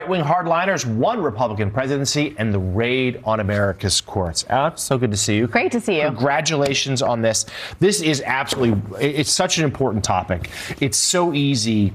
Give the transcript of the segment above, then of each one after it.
Right-wing hardliners won Republican presidency and the raid on America's courts. Alex, so good to see you. Great to see you. Congratulations on this. This is absolutely, it's such an important topic. It's so easy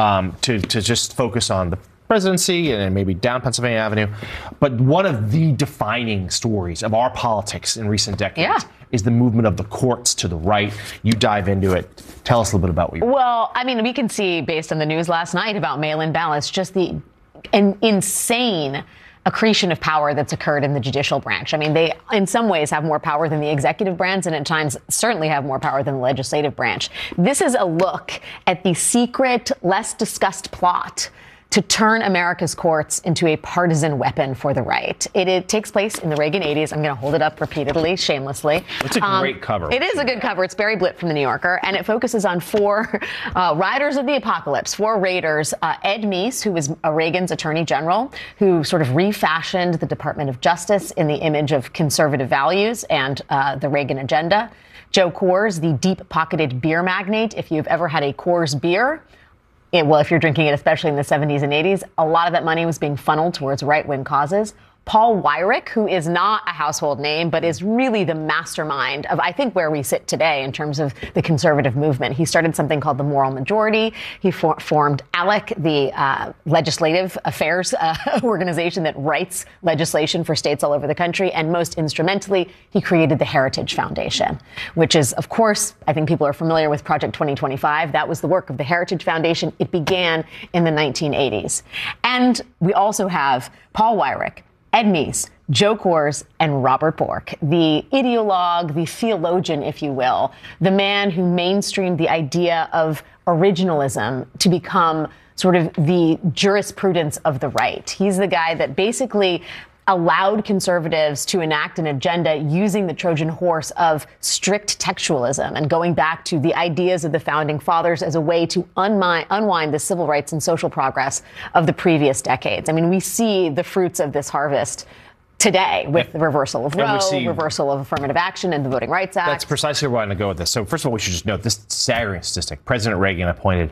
to just focus on the presidency and maybe down Pennsylvania Avenue. But one of the defining stories of our politics in recent decades is the movement of the courts to the right. You dive into it. Tell us a little bit about what you... Well, I mean, we can see based on the news last night about mail-in ballots, just the an insane accretion of power that's occurred in the judicial branch. I mean, they, in some ways, have more power than the executive branch, and at times certainly have more power than the legislative branch. This is a look at the secret, less discussed plot to turn America's courts into a partisan weapon for the right. It takes place in the Reagan 80s. I'm going to hold it up repeatedly, shamelessly. It's a great cover. It is a good cover. It's Barry Blitt from The New Yorker, and it focuses on four riders of the apocalypse, four raiders. Ed Meese, who was Reagan's attorney general, who sort of refashioned the Department of Justice in the image of conservative values and the Reagan agenda. Joe Coors, the deep-pocketed beer magnate. If you've ever had a Coors beer, well, if you're drinking it, especially in the 70s and 80s, a lot of that money was being funneled towards right-wing causes. Paul Weyrich, who is not a household name, but is really the mastermind of, I think, where we sit today in terms of the conservative movement. He started something called the Moral Majority. He formed ALEC, the legislative affairs organization that writes legislation for states all over the country. And most instrumentally, he created the Heritage Foundation, which is, of course, I think people are familiar with Project 2025. That was the work of the Heritage Foundation. It began in the 1980s. And we also have Paul Weyrich, Ed Meese, Joe Coors, and Robert Bork, the ideologue, the theologian, if you will, the man who mainstreamed the idea of originalism to become sort of the jurisprudence of the right. He's the guy that basically allowed conservatives to enact an agenda using the Trojan horse of strict textualism and going back to the ideas of the founding fathers as a way to unwind the civil rights and social progress of the previous decades. I mean, we see the fruits of this harvest today with the reversal of Roe, reversal of affirmative action and the Voting Rights Act. That's precisely where I want to go with this. So first of all, we should just note this staggering statistic. President Reagan appointed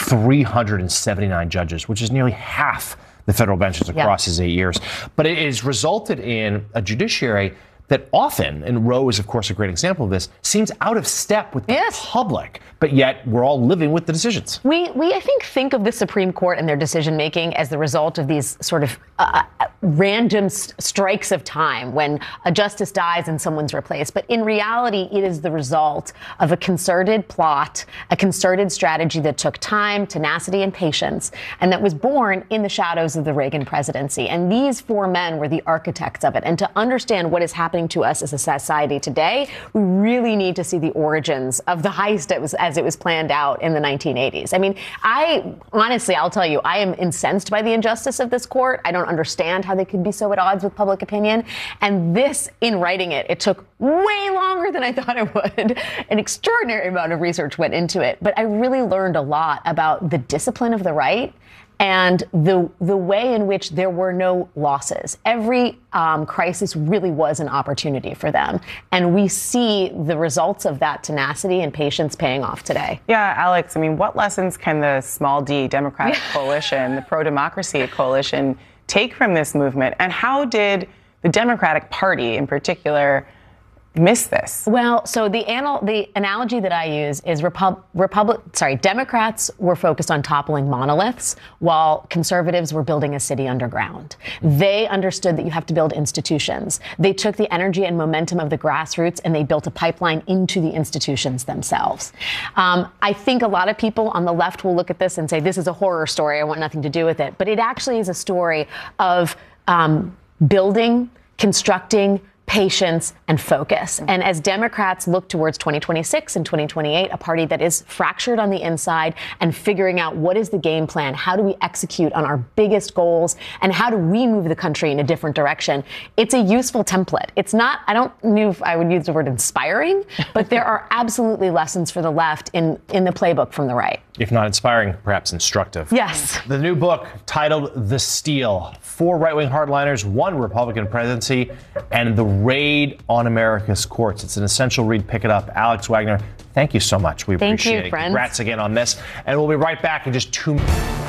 379 judges, which is nearly half the federal benches across his 8 years. But it has resulted in a judiciary that often, and Roe is, of course, a great example of this, seems out of step with the public, but yet we're all living with the decisions. We I think of the Supreme Court and their decision-making as the result of these sort of random strikes of time when a justice dies and someone's replaced. But in reality, it is the result of a concerted plot, a concerted strategy that took time, tenacity, and patience, and that was born in the shadows of the Reagan presidency. And these four men were the architects of it. And to understand what is happening to us as a society today, we really need to see the origins of the heist as it was planned out in the 1980s. I mean, I'll tell you, I am incensed by the injustice of this court. I don't understand how they could be so at odds with public opinion. And this, in writing it, it took way longer than I thought it would. An extraordinary amount of research went into it. But I really learned a lot about the discipline of the right and the way in which there were no losses. Every crisis really was an opportunity for them. And we see the results of that tenacity and patience paying off today. Yeah, Alex, I mean, what lessons can the small d Democratic coalition, the pro-democracy coalition, take from this movement? And how did the Democratic Party in particular miss this? Well, so the analogy that I use is Democrats were focused on toppling monoliths while conservatives were building a city underground. They understood that you have to build institutions. They took the energy and momentum of the grassroots and they built a pipeline into the institutions themselves. I think a lot of people on the left will look at this and say, this is a horror story. I want nothing to do with it. But it actually is a story of building, constructing, patience, and focus. And as Democrats look towards 2026 and 2028, a party that is fractured on the inside and figuring out what is the game plan, how do we execute on our biggest goals, and how do we move the country in a different direction, it's a useful template. It's not, I don't know if I would use the word inspiring, but there are absolutely lessons for the left in the playbook from the right. If not inspiring, perhaps instructive. Yes. The new book titled The Steal, 4 right-wing hardliners, 1 Republican presidency, and the raid on America's courts. It's an essential read. Pick it up. Alex Wagner, thank you so much. We appreciate it. Friends. Congrats again on this. And we'll be right back in just 2 minutes.